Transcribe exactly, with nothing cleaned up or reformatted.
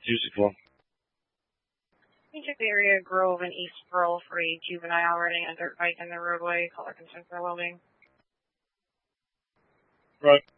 two six one. Can you check the area Grove and East Pearl for a juvenile riding a dirt bike in the roadway? Caller concern for welding. Right.